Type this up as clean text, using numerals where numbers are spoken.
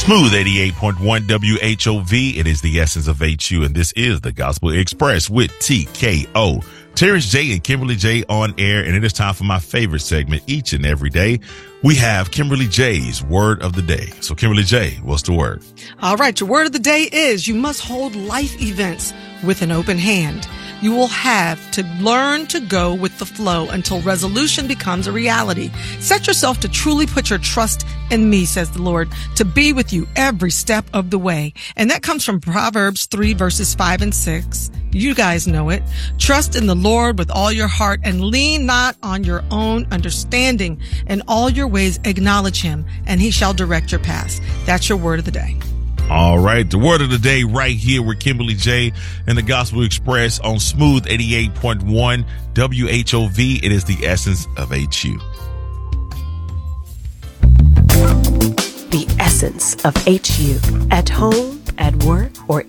Smooth 88.1 WHOV. It is the essence of HU, and this is the Gospel Express with TKO. Terrence J and Kimberly J on air, and it is time for my favorite segment each and every day. We have Kimberly J's Word of the Day. So, Kimberly J, what's the word? All right, your word of the day is you must hold life events with an open hand. You will have to learn to go with the flow until resolution becomes a reality. Set yourself to truly put your trust in me, says the Lord, to be with you every step of the way. And that comes from Proverbs 3 verses 5 and 6. You guys know it. Trust in the Lord with all your heart and lean not on your own understanding. In all your ways acknowledge him, and he shall direct your paths. That's your word of the day. All right, the word of the day right here with Kimberly J and the Gospel Express on Smooth 88.1 WHOV. It is the essence of HU. The essence of HU. At home, at work, or